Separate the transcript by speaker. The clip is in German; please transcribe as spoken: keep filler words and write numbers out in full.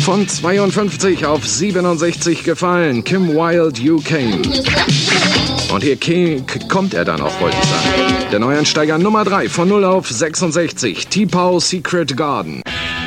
Speaker 1: Von zweiundfünfzig auf siebenundsechzig gefallen. Kim Wilde, You Came. Und hier kommt er dann auch, wollte ich sagen. Der Neueinsteiger Nummer drei von null auf sechsundsechzig. T-Pow, Secret Garden.